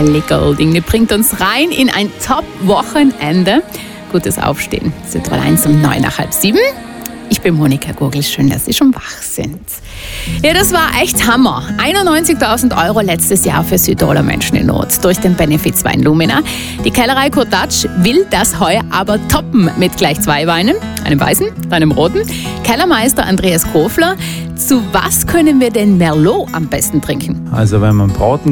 Ellie Goulding. Die bringt uns rein in ein Top-Wochenende. Gutes Aufstehen. Südtirol 1 um 6:09. Ich bin Monika Gurgel, schön, dass Sie schon wach sind. Ja, das war echt Hammer. 91.000 € letztes Jahr für Südtiroler Menschen in Not durch den Benefizwein Lumina. Die Kellerei Kurtatsch will das heuer aber toppen mit gleich 2 Weinen, einem weißen, einem roten. Kellermeister Andreas Kofler, zu was können wir denn Merlot am besten trinken? Also wenn man Braten